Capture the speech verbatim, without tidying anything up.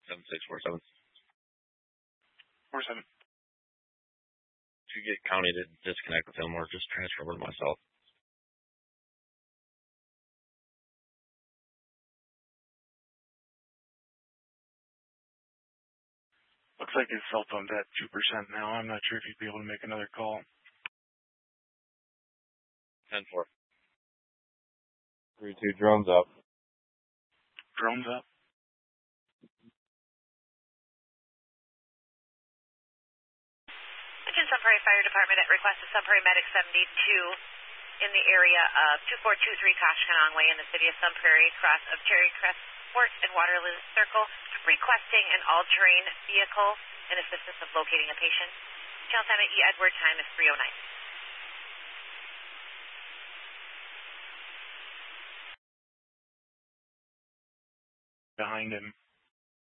seven six four seven. Four seven. If you get county to disconnect with him or just transfer over to myself. Looks like his cell phone's at two percent now. I'm not sure if you'd be able to make another call. ten four. three two, drones up. Drones up. Attention Sun Prairie Fire Department at request of Sun Prairie Medic seventy-two in the area of two four two three Koshkonong Way in the city of Sun Prairie, cross of Cherry Crest Fort and Waterloo Circle, requesting an all-terrain vehicle and assistance of locating a patient. Channel time at E. Edward, time is three oh nine. Behind him.